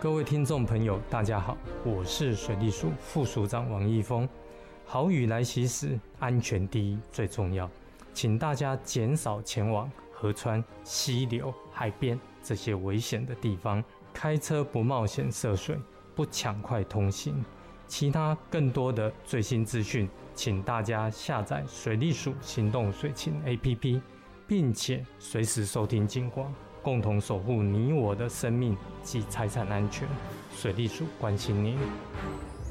各位听众朋友，大家好，我是水利署副署长王义峰。豪雨来袭时，安全第一最重要，请大家减少前往河川、溪流、海边这些危险的地方，开车不冒险涉水，不抢快通行。其他更多的最新资讯，请大家下载水利署行动水情 APP， 并且随时收听警广，共同守护你我的生命及财产安全。水利署关心您。